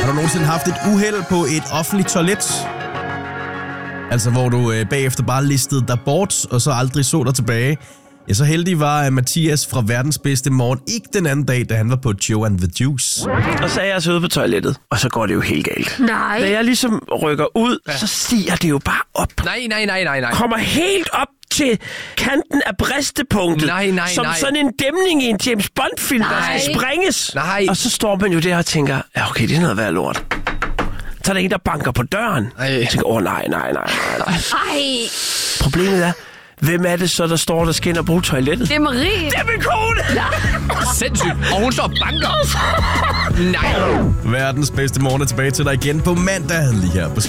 du nogensinde haft et uheld på et offentligt toilet? Altså, hvor du bagefter bare listede dig bort, og så aldrig så dig tilbage. Ja, så heldig var Mathias fra Verdens Bedste Morgen ikke den anden dag, da han var på Joe and the Juice. Og så er jeg så ude på toilettet, og så går det jo helt galt. Nej. Da jeg ligesom rykker ud, så stiger det jo bare op. Nej. Kommer helt op til kanten af bristepunktet. Nej. Som sådan en dæmning i en James Bond-film, der skal sprænges. Nej. Og så står man jo der og tænker, ja okay, det er noget værd lort. Så er der en, der banker på døren. Jeg tænker, nej. Ej. Problemet er, hvem er det så, der står der skinner på toilettet? Det er Marie. Det er min kone! Sindssygt. Og hun står og banker. Nej. Verdens Bedste Morgen er tilbage til dig igen på mandag, lige her på